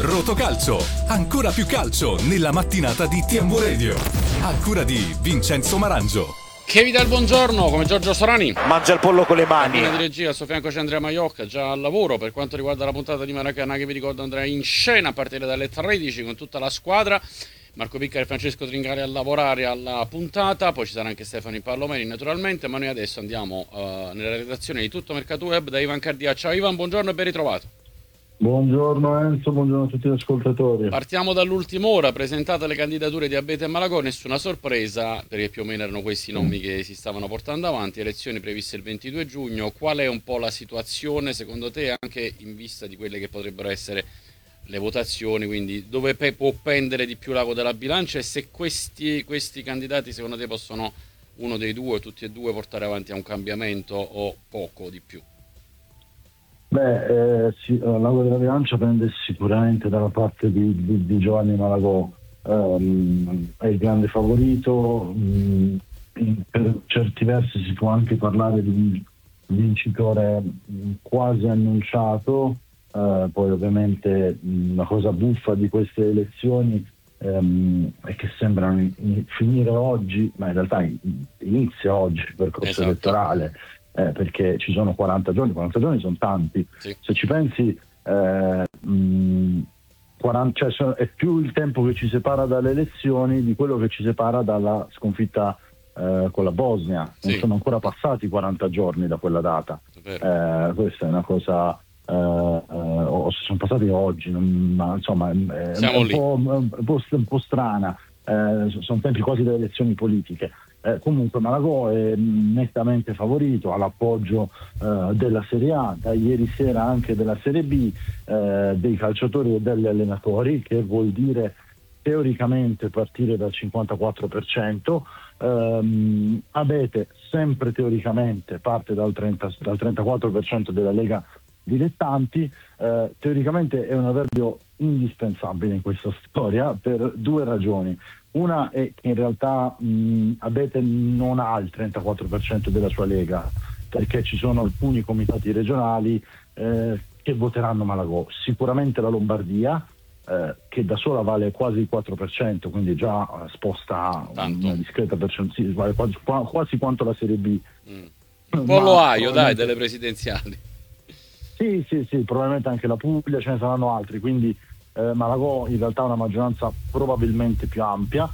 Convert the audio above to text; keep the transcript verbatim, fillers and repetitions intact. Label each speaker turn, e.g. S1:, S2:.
S1: Rotocalcio, ancora più calcio nella mattinata di T M V Radio. A cura di Vincenzo Marangio.
S2: Che vi dà il buongiorno, come Giorgio Sorani.
S3: Mangia il pollo con le mani.
S2: La di regia, al suo fianco c'è Andrea Maiocca, già al lavoro. Per quanto riguarda la puntata di Maracana, che vi ricordo andrà in scena a partire dalle tredici con tutta la squadra. Marco Picca e Francesco Tringari a lavorare alla puntata, poi ci sarà anche Stefano Pallomeri naturalmente, ma noi adesso andiamo uh, nella redazione di Tutto Mercato Web da Ivan Cardia. Ciao Ivan, buongiorno e ben ritrovato.
S4: Buongiorno Enzo, buongiorno a tutti gli ascoltatori.
S2: Partiamo dall'ultima ora, presentate le candidature di Abete e Malagò, nessuna sorpresa perché più o meno erano questi i nomi che si stavano portando avanti, elezioni previste il ventidue giugno. Qual è un po' la situazione secondo te anche in vista di quelle che potrebbero essere le votazioni, quindi dove pe- può pendere di più l'ago della bilancia e se questi, questi candidati secondo te possono, uno dei due o tutti e due, portare avanti a un cambiamento o poco di più?
S4: Beh, eh, sì, l'ago della bilancia pende sicuramente dalla parte di, di, di Giovanni Malagò, um, è il grande favorito, um, per certi versi si può anche parlare di un vincitore quasi annunciato. Uh, poi ovviamente mh, la cosa buffa di queste elezioni um, è che sembrano in, in, finire oggi, ma in realtà in, inizia oggi il percorso
S2: esatto.
S4: elettorale, eh, perché ci sono quaranta giorni, quaranta giorni sono tanti,
S2: sì. Se
S4: ci pensi eh, mh, quaranta, cioè, è più il tempo che ci separa dalle elezioni di quello che ci separa dalla sconfitta eh, con la Bosnia, sì. Non sono ancora passati quaranta giorni da quella data, eh, questa è una cosa Uh, uh, sono passati oggi, non, ma insomma è, è un, po', un, po', un po' strana, uh, sono tempi quasi delle elezioni politiche. Uh, comunque Malagò è nettamente favorito, ha l'appoggio uh, della Serie A, da ieri sera anche della Serie B, uh, dei calciatori e degli allenatori, che vuol dire teoricamente partire dal cinquantaquattro per cento. Um, Abete sempre teoricamente parte dal, trenta, dal trentaquattro per cento della Lega dilettanti. Eh, teoricamente è un avverbio indispensabile in questa storia per due ragioni. Una è che in realtà mh, Abete non ha il trentaquattro per cento della sua Lega, perché ci sono alcuni comitati regionali eh, che voteranno Malagò, sicuramente la Lombardia eh, che da sola vale quasi il quattro per cento, quindi già eh, sposta
S2: Tanto.
S4: Una discreta percentuale, sì, vale quasi, quasi quanto la Serie B.
S2: Mm. Un po' l'Ohio, dai, delle presidenziali.
S4: Sì, sì, sì, probabilmente anche la Puglia, ce ne saranno altri, quindi eh, Malagò in realtà ha una maggioranza probabilmente più ampia.